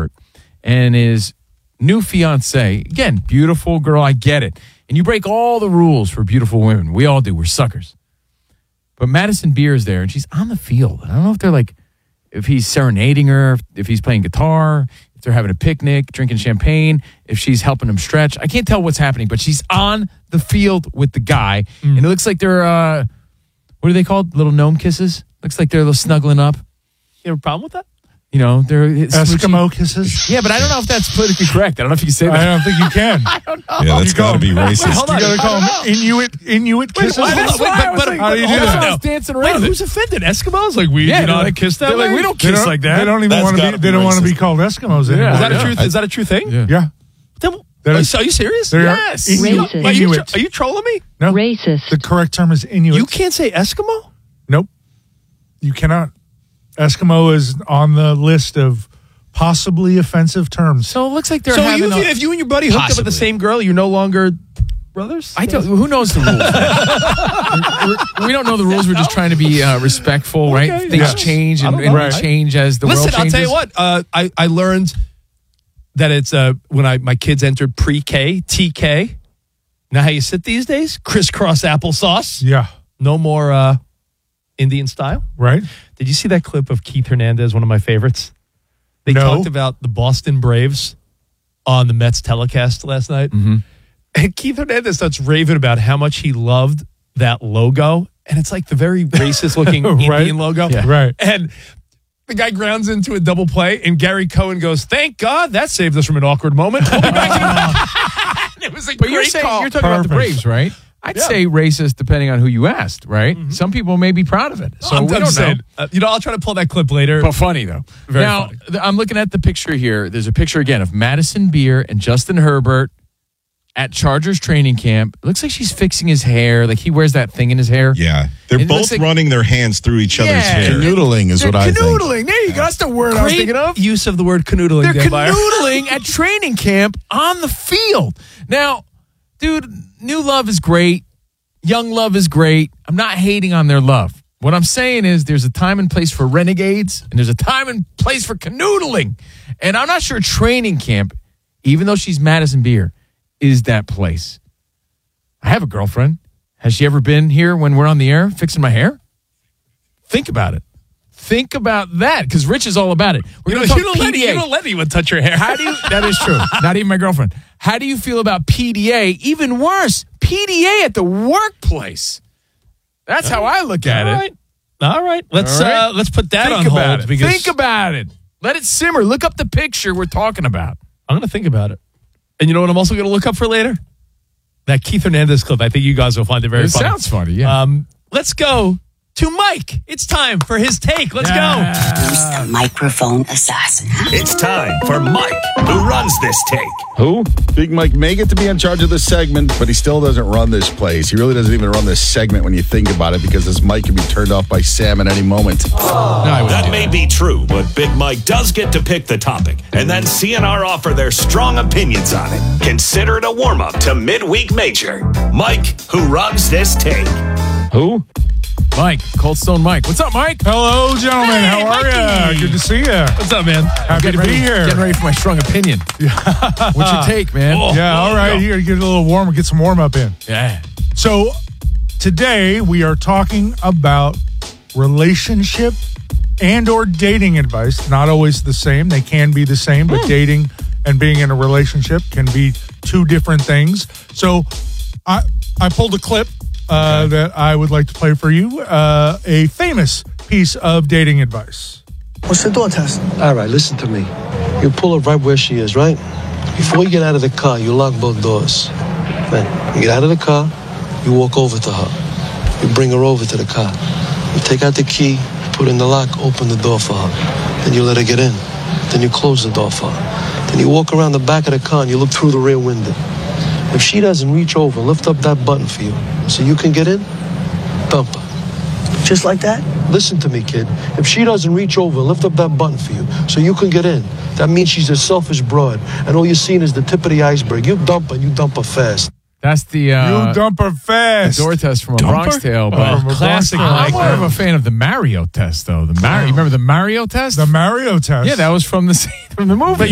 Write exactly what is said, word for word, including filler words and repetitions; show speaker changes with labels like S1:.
S1: Herbert and his new fiance, again, beautiful girl, I get it. And you break all the rules for beautiful women. We all do. We're suckers. But Madison Beer is there, and she's on the field. I don't know if they're like, if he's serenading her, if he's playing guitar, if they're having a picnic, drinking champagne, if she's helping him stretch. I can't tell what's happening, but she's on the field with the guy. Mm. And it looks like they're, uh, what are they called? Little gnome kisses? Looks like they're a little snuggling up.
S2: You have a problem with that?
S1: You know, they're
S3: Eskimo smoochie. Kisses.
S1: Yeah, but I don't know if that's politically correct. I don't know if you can say that.
S3: I don't think you can.
S1: I don't know.
S4: Yeah, that's got to be racist.
S3: Wait, hold on. You got to call them Inuit, Inuit kisses.
S1: Wait, wait, wait,
S3: but, but,
S1: like,
S3: how do you do
S1: that?
S3: that?
S1: I was dancing around.
S2: Wait, who's offended? Eskimos? Like we
S1: yeah,
S2: do not
S1: like,
S2: kiss that way.
S1: Like, we don't kiss
S3: don't,
S1: like that.
S3: They don't even
S4: That's
S3: want to be.
S4: be
S3: They don't want to be
S4: racist.
S3: called Eskimos
S1: Yeah.
S3: anymore.
S2: Is that a
S4: Yeah.
S2: truth? Is that a true thing?
S1: Yeah.
S3: Yeah.
S2: Then,
S3: That
S2: are,
S3: is-
S2: you, are you serious?
S3: They're
S1: Yes.
S3: Inuit.
S5: Racist.
S2: Are you,
S3: Inuit.
S2: are you trolling me?
S3: No.
S5: Racist.
S3: The correct term is Inuit.
S2: You can't say Eskimo?
S3: Nope. You cannot. Eskimo is on the list of possibly offensive terms.
S1: So it looks like they're
S2: So
S1: having
S2: you,
S1: a,
S2: if you and your buddy hooked up with the
S4: Possibly.
S2: same girl, you're no longer brothers?
S1: I don't, who knows the rules? We're- we don't know the rules. We're just trying to be uh, respectful, right?
S2: Okay,
S1: Things
S2: yeah.
S1: change
S2: I
S1: and,
S2: don't
S1: and
S2: know.
S1: we change as the
S2: Listen,
S1: world
S2: I'll
S1: changes.
S2: tell you what. Uh, I, I learned that it's uh, when I my kids entered pre-K, T K. Now how you sit these days? Crisscross applesauce.
S3: Yeah.
S2: No more uh, Indian style.
S3: Right.
S2: Did you see that clip of Keith Hernandez, one of my favorites? They
S3: No.
S2: talked about the Boston Braves on the Mets telecast last night.
S1: Mm-hmm.
S2: And Keith Hernandez starts raving about how much he loved that logo. And it's like the very racist looking
S3: Right.
S2: Indian logo.
S1: Yeah.
S3: Right.
S2: And the guy grounds into a double play, and Gary Cohen goes, "Thank God that saved us from an awkward moment." We'll be back in a- It was a
S1: But
S2: great
S1: you're saying
S2: call.
S1: you're talking about the
S3: Perfect.
S1: Braves, right? I'd
S2: Yeah.
S1: say racist depending on who you asked, right? Some people may be proud of it. So
S2: I'm,
S1: we
S2: I'm
S1: don't
S2: saying,
S1: know.
S2: uh, you know, I'll try to pull that clip later.
S1: But funny, though.
S2: Very
S1: now,
S2: funny.
S1: th- I'm looking at the picture here. There's a picture, again, of Madison Beer and Justin Herbert at Chargers training camp. It looks like she's fixing his hair. Like he wears that thing in his hair.
S4: Yeah. They're
S1: It looks
S4: both
S1: like-
S4: running their hands through each other's
S1: Yeah.
S4: hair.
S6: Canoodling is
S1: They're
S6: what I think.
S1: canoodling. There you go. That's the word I was
S2: Great
S1: thinking of.
S2: use of the word canoodling.
S1: They're
S2: Dan Byer.
S1: canoodling at training camp on the field. Now, dude, new love is great. Young love is great. I'm not hating on their love. What I'm saying is there's a time and place for renegades, and there's a time and place for canoodling. And I'm not sure training camp, even though she's Madison Beer, is that place. I have a girlfriend. Has she ever been here when we're on the air fixing my hair? Think about it. Think about that, because Rich is all about it. We're
S2: You
S1: going
S2: don't,
S1: to
S2: you,
S1: talk
S2: don't let,
S1: P D A.
S2: you don't let anyone touch your hair.
S1: How do you? That is true. Not even my girlfriend. How do you feel about P D A? Even worse, P D A at the workplace. That's how I look at
S2: All
S1: it.
S2: right. All right. Let's
S1: All right.
S2: Uh, let's put that
S1: Think
S2: on
S1: about
S2: hold.
S1: it.
S2: Because
S1: Think about it. Let it simmer. Look up the picture we're talking about.
S2: I'm going to think about it. And you know what I'm also going to look up for later? That Keith Hernandez clip. I think you guys will find it very
S1: It
S2: funny.
S1: sounds funny, yeah.
S2: Um, let's go to Mike. It's time for his take. Let's
S1: Yeah.
S7: Who's the microphone assassin?
S8: It's time for Mike, who runs this take.
S6: Who? Big Mike may get to be in charge of this segment, but he still doesn't run this place. He really doesn't even run this segment when you think about it, because this mic can be turned off by Sam at any moment.
S8: That may be true, but Big Mike does get to pick the topic, and then C N R offer their strong opinions on it. Consider it a warm-up to Midweek Major. Mike, who runs this take.
S1: Who? Mike, Cold Stone Mike. What's up, Mike?
S3: Hello, gentlemen.
S1: Hey,
S3: How are
S1: Mikey.
S3: you? Good to see you.
S2: What's up, man?
S3: Happy to
S1: Getting
S3: be
S1: ready,
S3: here.
S1: Getting ready for my strong opinion. What's your take, man?
S2: Oh.
S3: Yeah, all right. You got to get a little warm, get some warm up in.
S1: Yeah.
S3: So today we are talking about relationship and or dating advice. Not always the same. They can be the same, but dating and being in a relationship can be two different things. So I I pulled a clip uh, that I would like to play for you. Uh, a famous piece of dating advice.
S9: What's the door test?
S10: All right, listen to me. You pull her right where she is, right? Before you get out of the car, you lock both doors. Then you get out of the car, you walk over to her. You bring her over to the car. You take out the key, put in the lock, open the door for her. Then you let her get in. Then you close the door for her. Then you walk around the back of the car and you look through the rear window. If she doesn't reach over, lift up that button for you so you can get in, dump her.
S9: Just like that?
S10: Listen to me, kid. If she doesn't reach over, lift up that button for you so you can get in. That means she's a selfish broad, and all you're seeing is the tip of the iceberg. You dump her, you dump her fast.
S1: That's the uh,
S3: you dump her fast.
S1: door test from a
S3: Dump
S1: Bronx
S3: her?
S1: Tale.
S3: Oh,
S1: But
S3: from a
S2: classic
S3: Bronx
S1: I'm
S3: Tale.
S1: more of a fan of the Mario test, though. The Mario. You remember the Mario test?
S3: The Mario test.
S1: Yeah, that was from the from the movie.